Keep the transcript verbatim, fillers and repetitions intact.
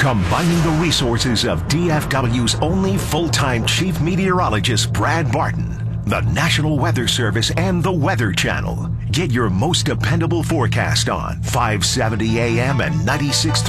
Combining the resources of D F W's only full-time chief meteorologist, Brad Barton, the National Weather Service, and the Weather Channel. Get your most dependable forecast on five seventy A M and ninety-six point three